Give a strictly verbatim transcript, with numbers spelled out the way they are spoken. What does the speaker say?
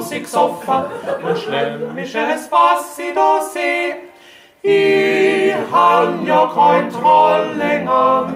muss ich soffen und schlemmisches was ich da seh. Ich han ja kein Troll länger